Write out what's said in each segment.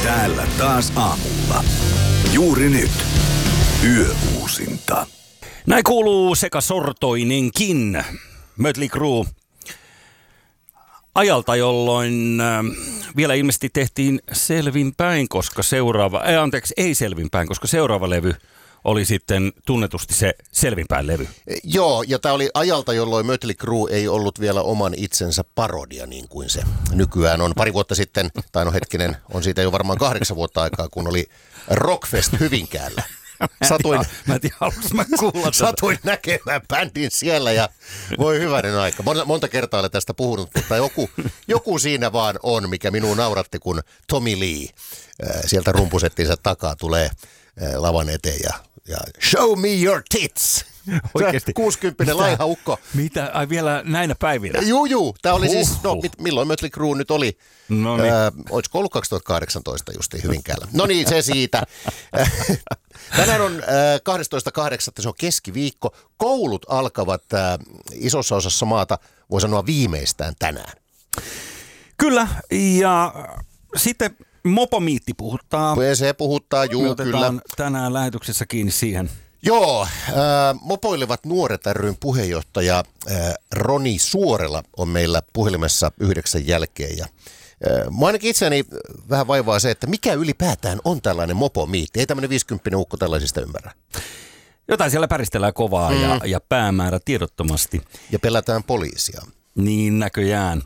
Täällä taas aamulla. Juuri nyt. Yöuusinta. Näin kuuluu sekasortoinenkin Mötley Crüe ajalta, jolloin vielä ilmeisesti tehtiin selvinpäin, koska seuraava levy oli sitten tunnetusti se selvinpäin levy. Joo, ja tämä oli ajalta, jolloin Mötley Crüe ei ollut vielä oman itsensä parodia niin kuin se nykyään on. Pari vuotta sitten, tai no hetkinen, on siitä jo varmaan 8 vuotta aikaa, kun oli Rockfest Hyvinkäällä. Satuin näkemään bändin siellä ja voi hyvänen aika. Monta kertaa olen tästä puhunut, mutta joku siinä vaan on, mikä minua nauratti, kun Tommy Lee sieltä rumpusettinsä takaa tulee lavan eteen ja show me your tits. Oikeasti. 60 laiha ukko. Mitä? Ai vielä näinä päivinä? Juu. Tämä oli siis, milloin Mötley Crüe nyt oli? No niin. Olisiko ollut 2018 justiin Hyvinkäällä? No niin, se siitä. Tänään on 12.8. se on keskiviikko. Koulut alkavat isossa osassa maata, voi sanoa viimeistään tänään. Kyllä, ja sitten mopomiitti puhuttaa. Se puhuttaa, juu, kyllä. Tänään lähetyksessä kiinni siihen. Joo, Mopoilevat nuoret ry:n puheenjohtaja Roni Suorela on meillä puhelimessa 9 jälkeen. Ja mä ainakin itseäni vähän vaivaa se, että mikä ylipäätään on tällainen mopomiitti. Ei tämmöinen 50 ukko tällaisista ymmärrä. Jotain siellä päristellään kovaa ja päämäärä tiedottomasti. Ja pelätään poliisia. Niin näköjään.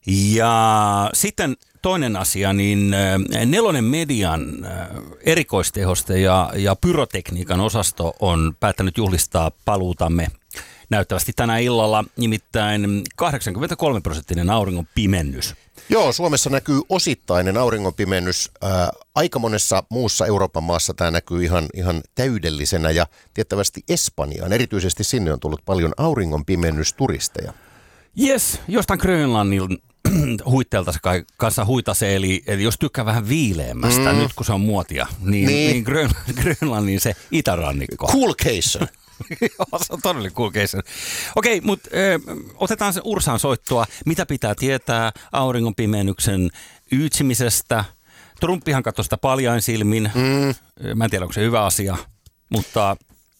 Ja sitten toinen asia, niin Nelonen Median erikoistehoste ja pyrotekniikan osasto on päättänyt juhlistaa paluutamme näyttävästi tänä illalla, nimittäin 83% auringon pimennys. Joo, Suomessa näkyy osittainen auringonpimennys. Aika monessa muussa Euroopan maassa tämä näkyy ihan täydellisenä ja tiettävästi Espanjaan. Erityisesti sinne on tullut paljon auringonpimennysturisteja. Jes, jostain Grönlannin huitteelta kanssa huitasee, eli jos tykkää vähän viileämmästä, nyt kun se on muotia, niin Grönlannin se itärannikko. Coolcation. Joo, se on todella coolcation. Okei, mutta otetaan se Ursan soittoa. Mitä pitää tietää auringonpimennyksen yytsimisestä? Trumpihan katsoi sitä paljain silmin. Mä en tiedä, onko se hyvä asia, mutta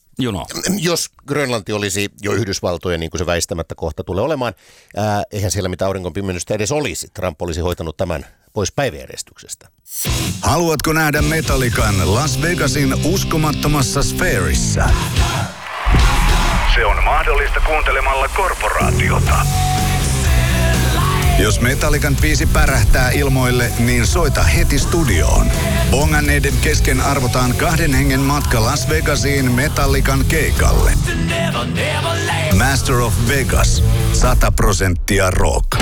jos Grönlanti olisi jo Yhdysvaltojen, niin kuin se väistämättä kohta tulee olemaan, eihän siellä mitään auringonpimennystä edes olisi. Trump olisi hoitanut tämän pois päiväjärjestyksestä. Haluatko nähdä Metallican Las Vegasin uskomattomassa sfäärissä? Se on mahdollista kuuntelemalla Korporaatiota. Jos Metallican biisi pärähtää ilmoille, niin soita heti studioon. Bonganneiden kesken arvotaan 2 hengen matka Las Vegasiin Metallican keikalle. Master of Vegas. 100% rock.